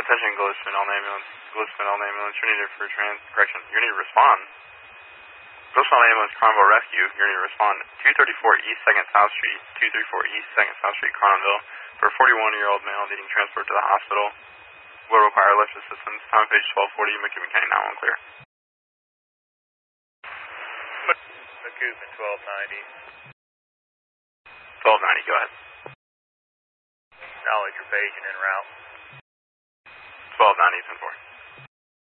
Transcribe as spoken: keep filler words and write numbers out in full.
Attention, Gillespie-All ambulance. Gillespie-All ambulance. You're needed for trans. Correction. You're needed to respond. Gillespie-All ambulance. Conville rescue. You're needed to respond. two thirty-four East Second South Street. two thirty-four East Second South Street, Conville. For a forty-one-year-old male needing transport to the hospital. Will require lift assistance. Time page twelve forty. McEwen County nine one clear. McEwen twelve ninety. twelve ninety. Go ahead. Knowledge your paging en route. twelve ninety. ten four.